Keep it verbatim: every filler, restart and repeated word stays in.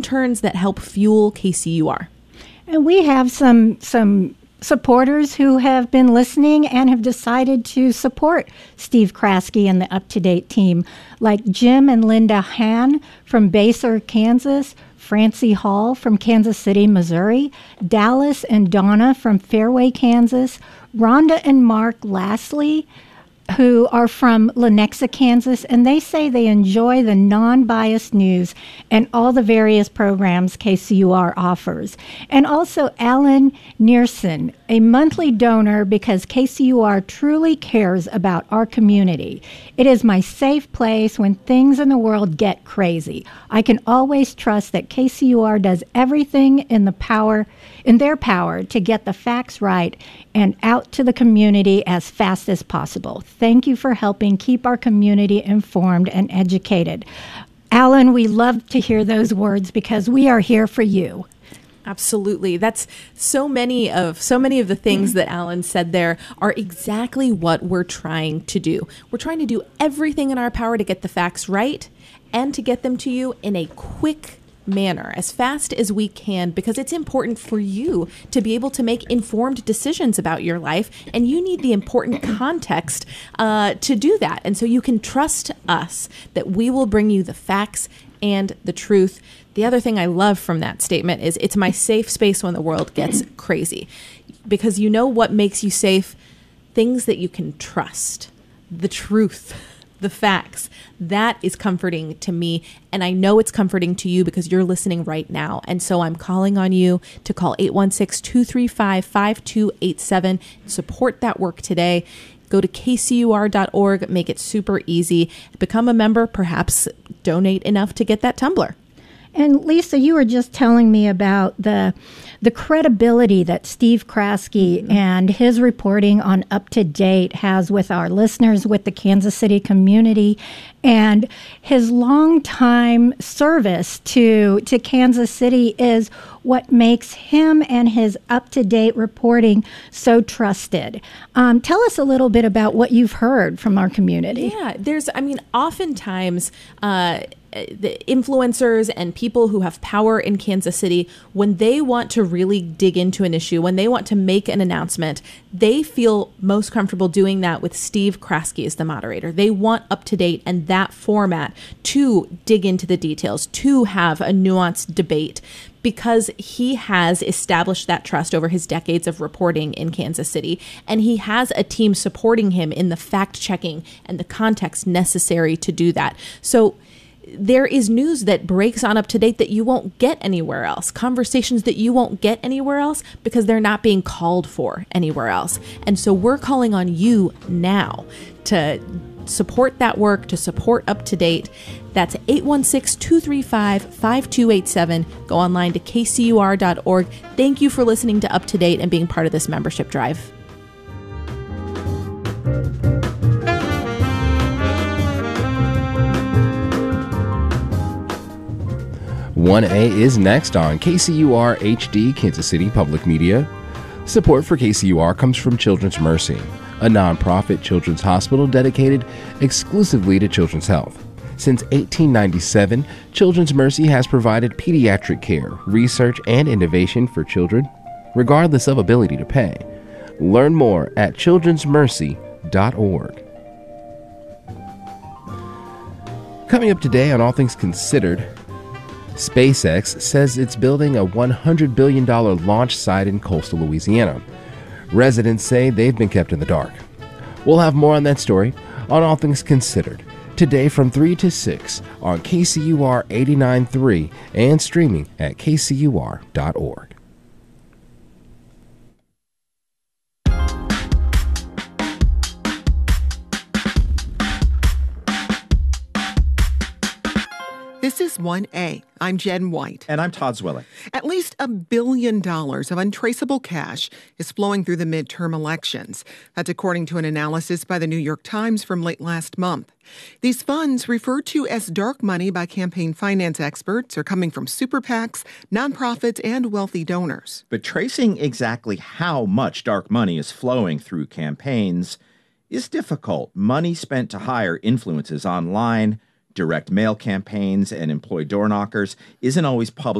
interns that help fuel K C U R. And we have some some supporters who have been listening and have decided to support Steve Kraske and the Up to Date team, like Jim and Linda Hahn from Basehor, Kansas, Francie Hall from Kansas City, Missouri, Dallas and Donna from Fairway, Kansas, Rhonda and Mark Lastly, who are from Lenexa, Kansas, and they say they enjoy the non-biased news and all the various programs K C U R offers. And also Alan Nearson, a monthly donor because K C U R truly cares about our community. It is my safe place when things in the world get crazy. I can always trust that K C U R does everything in the power in their power to get the facts right and out to the community as fast as possible. Thank you for helping keep our community informed and educated. Alan, we love to hear those words because we are here for you. Absolutely. That's so many of so many of the things that Alan said there are exactly what we're trying to do. We're trying to do everything in our power to get the facts right and to get them to you in a quick manner, as fast as we can, because it's important for you to be able to make informed decisions about your life, and you need the important context uh, to do that. And so you can trust us that we will bring you the facts and the truth. The other thing I love from that statement is it's my safe space when the world gets crazy, because you know what makes you safe? Things that you can trust, the truth, the facts. That is comforting to me, and I know it's comforting to you because you're listening right now. And so I'm calling on you to call eight one six, two three five, five two eight seven. Support that work today. Go to K C U R dot org, make it super easy. Become a member, perhaps donate enough to get that tumbler. And Lisa, you were just telling me about the the credibility that Steve Kraske mm-hmm. and his reporting on Up to Date has with our listeners, with the Kansas City community, and his longtime service to to Kansas City is what makes him and his up-to-date reporting so trusted. Um, tell us a little bit about what you've heard from our community. Yeah, there's, I mean, oftentimes uh, the influencers and people who have power in Kansas City, when they want to really dig into an issue, when they want to make an announcement, they feel most comfortable doing that with Steve Kraske as the moderator. They want Up-to-Date and that format to dig into the details, to have a nuanced debate, because he has established that trust over his decades of reporting in Kansas City, and he has a team supporting him in the fact-checking and the context necessary to do that. So there is news that breaks on Up to Date that you won't get anywhere else, conversations that you won't get anywhere else because they're not being called for anywhere else. And so we're calling on you now to support that work, to support Up to Date. That's eight one six, two three five, five two eight seven. Go online to K C U R dot org. Thank you for listening to Up to Date and being part of this membership drive. one A is next on K C U R H D, Kansas City Public Media. Support for K C U R comes from Children's Mercy, a nonprofit children's hospital dedicated exclusively to children's health. Since eighteen ninety-seven, Children's Mercy has provided pediatric care, research, and innovation for children, regardless of ability to pay. Learn more at children's mercy dot org. Coming up today on All Things Considered, SpaceX says it's building a one hundred billion dollars launch site in coastal Louisiana. Residents say they've been kept in the dark. We'll have more on that story on All Things Considered today from three to six on K C U R eighty-nine point three and streaming at K C U R dot org. This is one A. I'm Jen White. And I'm Todd Zwilling. At least a billion dollars of untraceable cash is flowing through the midterm elections. That's according to an analysis by the New York Times from late last month. These funds, referred to as dark money by campaign finance experts, are coming from super PACs, nonprofits, and wealthy donors. But tracing exactly how much dark money is flowing through campaigns is difficult. Money spent to hire influencers online, direct mail campaigns, and employ door knockers isn't always public.